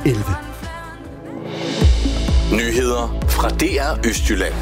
11. Nyheder fra DR Østjylland.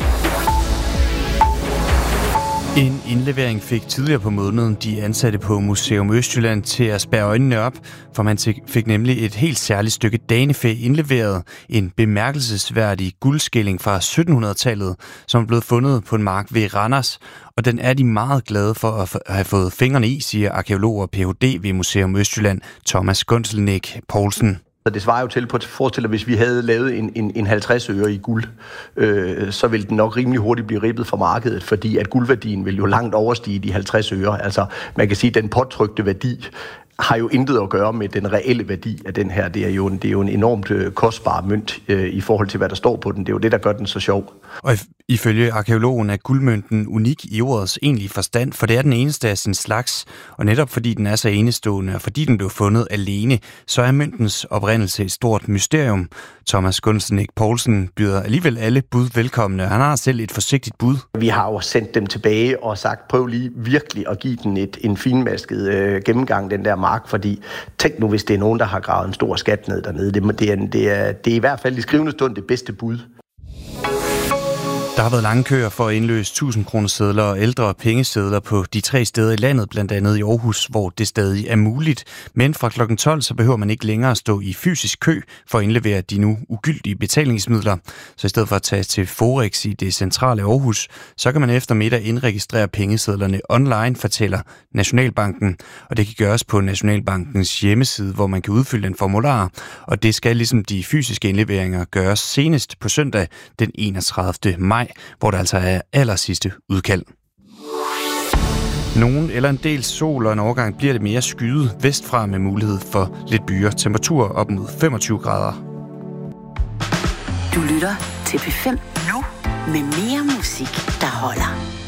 En indlevering fik tidligere på måneden de ansatte på Museum Østjylland til at spærre øjnene op, for man fik nemlig et helt særligt stykke danefæ indleveret, en bemærkelsesværdig guldskilling fra 1700-tallet, som er blevet fundet på en mark ved Randers, og den er de meget glade for at have fået fingrene i, siger arkæolog og Ph.D. ved Museum Østjylland, Thomas Gunselnik Poulsen. Så det svarer jo til, forestil dig, hvis vi havde lavet en 50 øre i guld, så ville den nok rimelig hurtigt blive ribbet fra markedet, fordi at guldværdien vil jo langt overstige de 50 øre. Altså man kan sige, at den påtrykte værdi har jo intet at gøre med den reelle værdi af den her. Det er jo en enormt kostbar mønt i forhold til, hvad der står på den. Det er jo det, der gør den så sjov. Og ifølge arkæologen er guldmønten unik i ordets egentlige forstand, for det er den eneste af sin slags, og netop fordi den er så enestående, og fordi den blev fundet alene, så er møntens oprindelse et stort mysterium. Thomas Gunselnik Poulsen byder alligevel alle bud velkomne, og han har selv et forsigtigt bud. Vi har jo sendt dem tilbage og sagt, prøv lige virkelig at give den en finmasket gennemgang, den der mark, fordi tænk nu, hvis det er nogen, der har gravet en stor skat ned dernede. Det er i hvert fald i skrivende stund det bedste bud. Der har været lange køer for at indløse 1000-kronesedler og ældre pengesedler på de 3 steder i landet, blandt andet i Aarhus, hvor det stadig er muligt. Men fra kl. 12 så behøver man ikke længere at stå i fysisk kø for at indlevere de nu ugyldige betalingsmidler. Så i stedet for at tage til Forex i det centrale Aarhus, så kan man efter middag indregistrere pengesedlerne online, fortæller Nationalbanken. Og det kan gøres på Nationalbankens hjemmeside, hvor man kan udfylde en formular. Og det skal ligesom de fysiske indleveringer gøres senest på søndag den 31. maj. Hvor der altså er allersidste udkald. Nogen eller en del sol, og en overgang bliver det mere skyet vestfra med mulighed for lidt byer. Temperatur op mod 25 grader. Du lytter til P5 nu med mere musik, der holder.